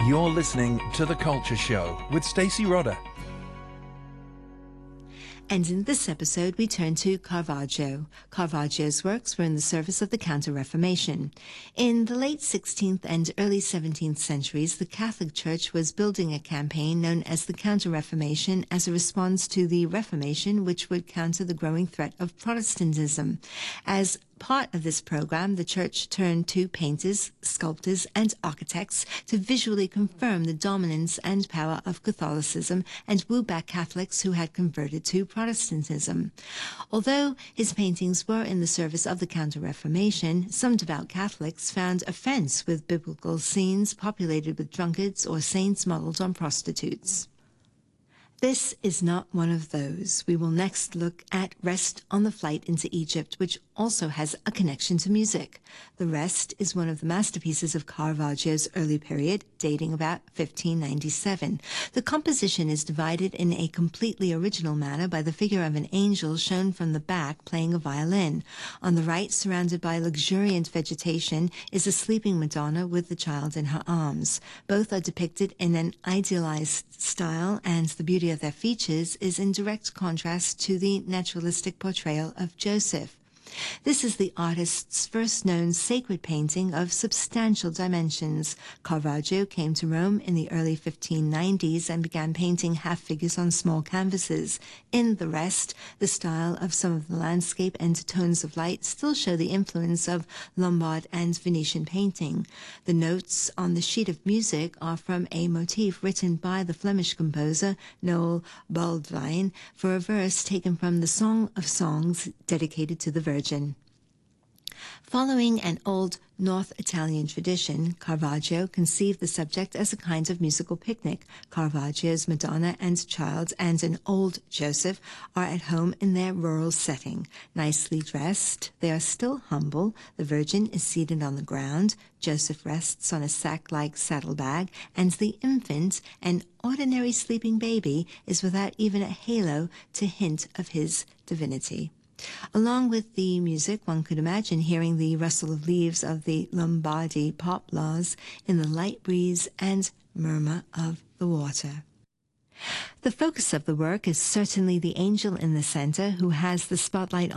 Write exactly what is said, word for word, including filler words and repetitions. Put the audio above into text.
You're listening to The Culture Show with Stacey Rodder. And in this episode, we turn to Caravaggio. Caravaggio's works were in the service of the Counter-Reformation. In the late sixteenth and early seventeenth centuries, the Catholic Church was building a campaign known as the Counter-Reformation as a response to the Reformation, which would counter the growing threat of Protestantism. As part of this program, the Church turned to painters, sculptors, and architects to visually confirm the dominance and power of Catholicism and woo back Catholics who had converted to Protestantism. Although his paintings were in the service of the Counter-Reformation, some devout Catholics found offense with biblical scenes populated with drunkards or saints modeled on prostitutes. This is not one of those. We will next look at Rest on the Flight into Egypt, which also has a connection to music. The Rest is one of the masterpieces of Caravaggio's early period, dating about fifteen ninety-seven. The composition is divided in a completely original manner by the figure of an angel shown from the back playing a violin. On the right, surrounded by luxuriant vegetation, is a sleeping Madonna with the child in her arms. Both are depicted in an idealized style, and the beauty of their features is in direct contrast to the naturalistic portrayal of Joseph. This is the artist's first known sacred painting of substantial dimensions. Caravaggio came to Rome in the early fifteen nineties and began painting half-figures on small canvases. In The Rest, the style of some of the landscape and tones of light still show the influence of Lombard and Venetian painting. The notes on the sheet of music are from a motif written by the Flemish composer Noel Baldwin for a verse taken from the Song of Songs dedicated to the Virgin. Following an old North Italian tradition, Caravaggio conceived the subject as a kind of musical picnic. Caravaggio's Madonna and Child and an old Joseph are at home in their rural setting. Nicely dressed, they are still humble. The Virgin is seated on the ground. Joseph rests on a sack-like saddlebag, and the infant, an ordinary sleeping baby, is without even a halo to hint of his divinity. Along with the music, one could imagine hearing the rustle of leaves of the Lombardy poplars in the light breeze and murmur of the water. The focus of the work is certainly the angel in the center, who has the spotlight